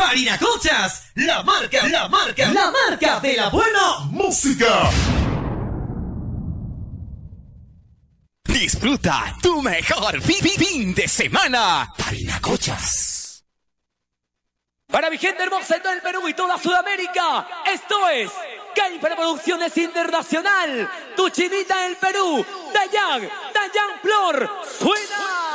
Parinacochas, la marca de la buena música. Disfruta tu mejor fin de semana. Parinacochas. Para mi gente hermosa en todo el Perú y toda Sudamérica, esto es Caliper Producciones Internacional, tu chinita del Perú, Dayan Flor, suena.